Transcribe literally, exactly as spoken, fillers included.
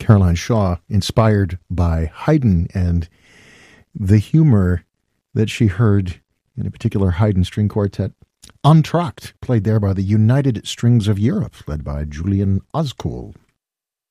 Caroline Shaw, inspired by Haydn and the humor that she heard in a particular Haydn string quartet. Entr'acte, played there by the United Strings of Europe, led by Julian Ozcool.